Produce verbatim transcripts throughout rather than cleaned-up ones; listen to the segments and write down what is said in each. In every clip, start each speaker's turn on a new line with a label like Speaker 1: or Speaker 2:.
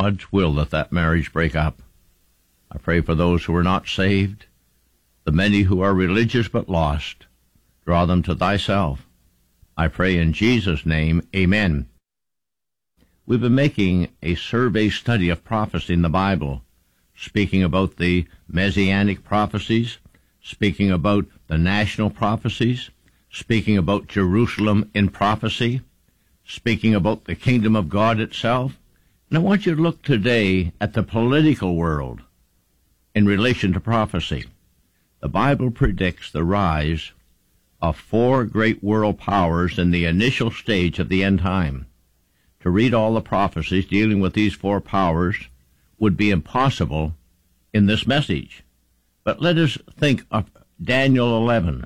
Speaker 1: God's will that that marriage break up. I pray for those who are not saved, the many who are religious but lost. Draw them to thyself. I pray in Jesus' name, amen. We've been making a survey study of prophecy in the Bible, speaking about the Messianic prophecies, speaking about the national prophecies, speaking about Jerusalem in prophecy, speaking about the kingdom of God itself. And I want you to look today at the political world in relation to prophecy. The Bible predicts the rise of four great world powers in the initial stage of the end time. To read all the prophecies dealing with these four powers would be impossible in this message. But let us think of Daniel eleven,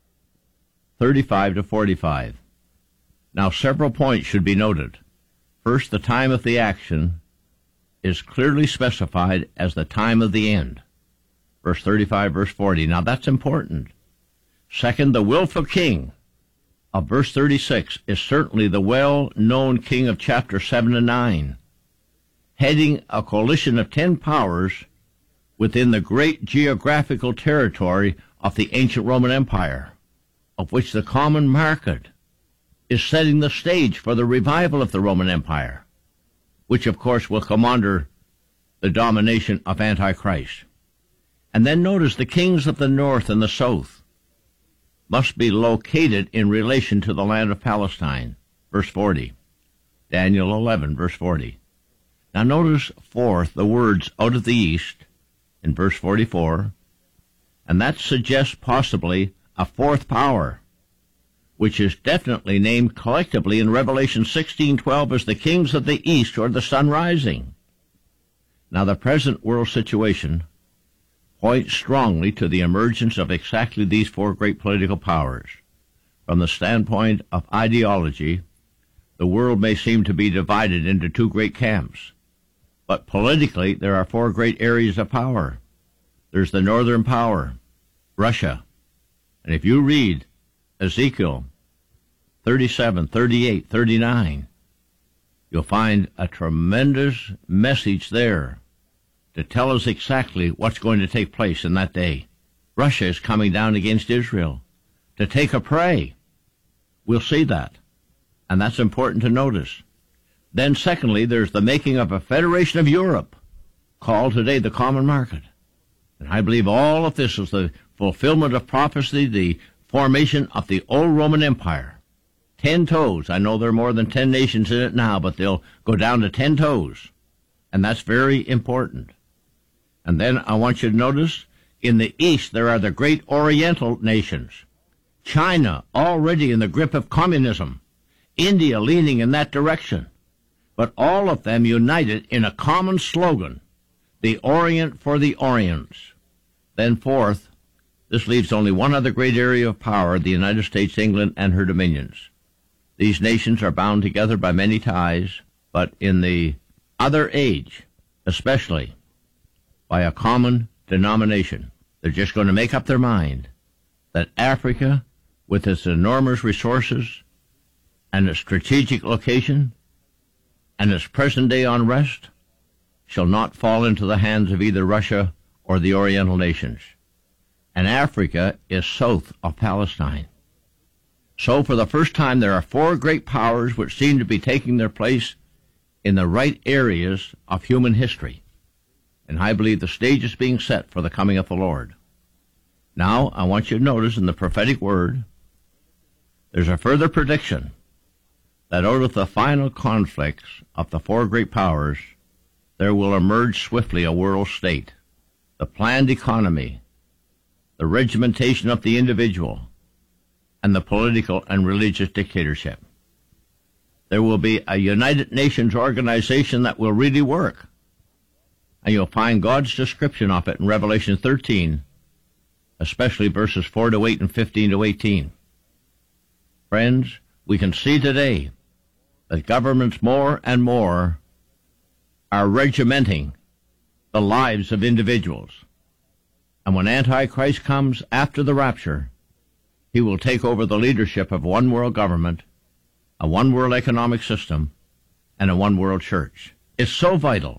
Speaker 1: thirty-five to forty-five. Now, several points should be noted. First, the time of the action is clearly specified as the time of the end. Verse thirty-five, verse forty. Now, that's important. Second, the willful king of verse thirty-six is certainly the well-known king of chapter seven and nine, heading a coalition of ten powers within the great geographical territory of the ancient Roman Empire, of which the common market is setting the stage for the revival of the Roman Empire, which of course will come under the domination of Antichrist. And then notice the kings of the north and the south must be located in relation to the land of Palestine. Verse forty. Daniel eleven, verse forty. Now notice, fourth, the words out of the east in verse forty-four, and that suggests possibly a fourth power, which is definitely named collectively in Revelation sixteen twelve as the kings of the east or the sun rising. Now the present world situation points strongly to the emergence of exactly these four great political powers. From the standpoint of ideology, the world may seem to be divided into two great camps. But politically, there are four great areas of power. There's the northern power, Russia. And if you read Ezekiel thirty-seven, thirty-eight, thirty-nine, you'll find a tremendous message there to tell us exactly what's going to take place in that day. Russia is coming down against Israel to take a prey. We'll see that. And that's important to notice. Then secondly, there's the making of a federation of Europe, called today the common market. And I believe all of this is the fulfillment of prophecy, the formation of the old Roman Empire. Ten toes. I know there are more than ten nations in it now, but they'll go down to ten toes. And that's very important. And then I want you to notice, in the east there are the great Oriental nations. China already in the grip of communism. India leaning in that direction. But all of them united in a common slogan, the Orient for the Orients. Then fourth, this leaves only one other great area of power, the United States, England, and her dominions. These nations are bound together by many ties, but in the other age, especially, by a common denomination. They're just going to make up their mind that Africa, with its enormous resources and its strategic location and its present-day unrest, shall not fall into the hands of either Russia or the Oriental nations. And Africa is south of Palestine. So for the first time, there are four great powers which seem to be taking their place in the right areas of human history. And I believe the stage is being set for the coming of the Lord. Now, I want you to notice in the prophetic word, there's a further prediction that out of the final conflicts of the four great powers, there will emerge swiftly a world state, the planned economy, the regimentation of the individual, and the political and religious dictatorship. There will be a United Nations organization that will really work. And you'll find God's description of it in Revelation thirteen, especially verses four to eight and fifteen to eighteen. Friends, we can see today that governments more and more are regimenting the lives of individuals. And when Antichrist comes after the rapture, he will take over the leadership of one world government, a one world economic system, and a one world church. It's so vital